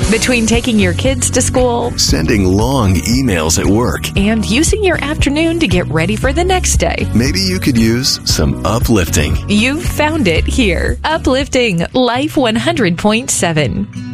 Between taking your kids to school, sending long emails at work, and using your afternoon to get ready for the next day, maybe you could use some uplifting. you've found it here. Uplifting Life 100.7.